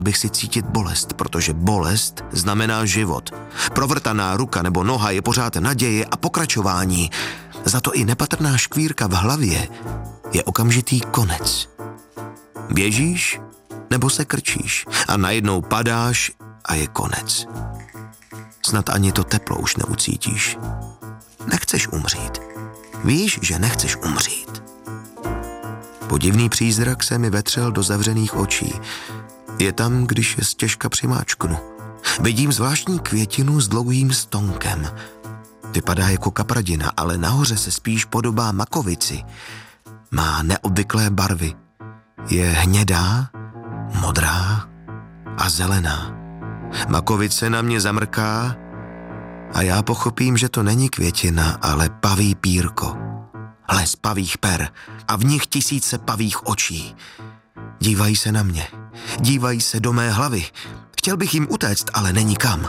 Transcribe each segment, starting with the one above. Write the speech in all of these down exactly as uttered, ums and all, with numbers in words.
bych si cítit bolest, protože bolest znamená život. Provrtaná ruka nebo noha je pořád naděje a pokračování. Za to i nepatrná škvírka v hlavě je okamžitý konec. Běžíš nebo se krčíš a najednou padáš a je konec. Snad ani to teplo už neucítíš. Nechceš umřít. Víš, že nechceš umřít. Podivný přízrak se mi vetřel do zavřených očí. Je tam, když je stěžka přimáčknu. Vidím zvláštní květinu s dlouhým stonkem. Vypadá jako kapradina, ale nahoře se spíš podobá makovici. Má neobvyklé barvy. Je hnědá, modrá a zelená. Makovice na mě zamrká a já pochopím, že to není květina, ale paví pírko. Les pavých per a v nich tisíce pavých očí. Dívají se na mě, dívají se do mé hlavy. Chtěl bych jim utéct, ale není kam.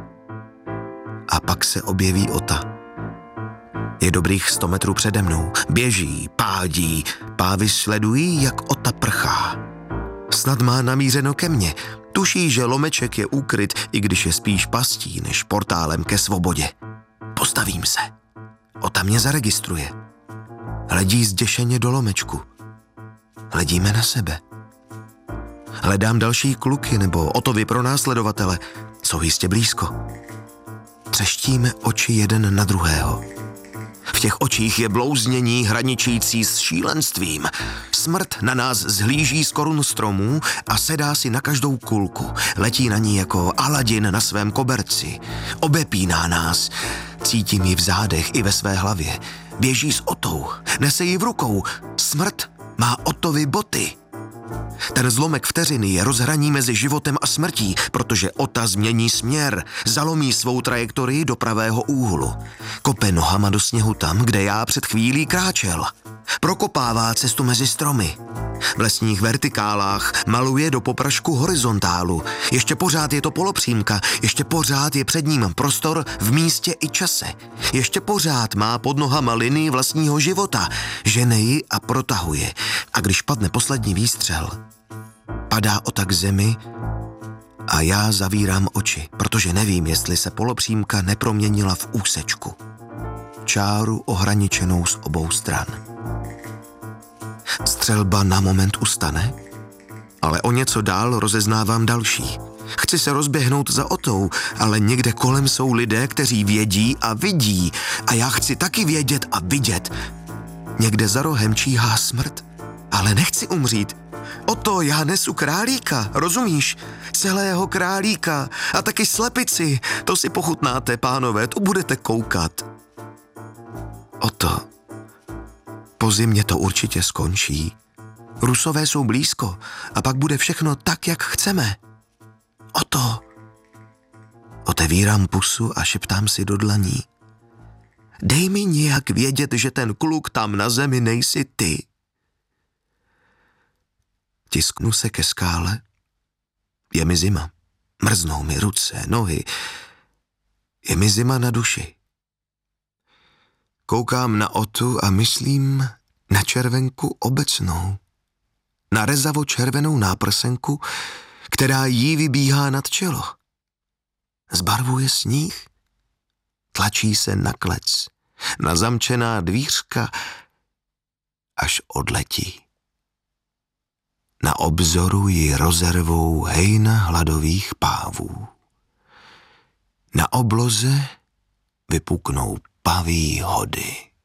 A pak se objeví Ota. Je dobrých sto metrů přede mnou. Běží, pádí, pávy sledují, jak Ota prchá. Snad má namířeno ke mně. Tuší, že lomeček je úkryt, i když je spíš pastí než portálem ke svobodě. Postavím se. Ota mě zaregistruje. Hledí zděšeně do lomečku. Hledíme na sebe. Hledám další kluky nebo Otovi pronásledovatele. Jsou jistě blízko. Třeštíme oči jeden na druhého. V těch očích je blouznění hraničící s šílenstvím. Smrt na nás zhlíží z korun stromů a sedá si na každou kulku. Letí na ní jako Aladin na svém koberci. Obepíná nás. Cítím ji v zádech i ve své hlavě. Běží s Otou. Nese ji v rukou. Smrt má Otovy boty. Ten zlomek vteřiny je rozhraní mezi životem a smrtí, protože Ota změní směr, zalomí svou trajektorii do pravého úhlu. Kope nohama do sněhu tam, kde já před chvílí kráčel. Prokopává cestu mezi stromy. V lesních vertikálách maluje do poprašku horizontálu. Ještě pořád je to polopřímka, ještě pořád je před ním prostor v místě i čase. Ještě pořád má pod nohama linii vlastního života. Žene ji a protahuje. A když padne poslední výstřel, padá Ota k zemi a já zavírám oči, protože nevím, jestli se polopřímka neproměnila v úsečku. Čáru ohraničenou z obou stran. Střelba na moment ustane, ale o něco dál rozeznávám další. Chci se rozběhnout za Otou, ale někde kolem jsou lidé, kteří vědí a vidí a já chci taky vědět a vidět. Někde za rohem číhá smrt, ale nechci umřít. Oto, já nesu králíka, rozumíš? Celého králíka a taky slepici. To si pochutnáte, pánové, to budete koukat. Oto, po zimě to určitě skončí. Rusové jsou blízko a pak bude všechno tak, jak chceme. Oto. Otevírám pusu a šeptám si do dlaní. Dej mi nějak vědět, že ten kluk tam na zemi nejsi ty. Tisknu se ke skále. Je mi zima. Mrznou mi ruce, nohy. Je mi zima na duši. Koukám na Otu a myslím na červenku obecnou. Na rezavo červenou náprsenku, která jí vybíhá nad čelo. Zbarvuje sníh. Tlačí se na klec, na zamčená dvířka, až odletí. Na obzoru ji rozervou hejna hladových pávů. Na obloze vypuknou paví hody.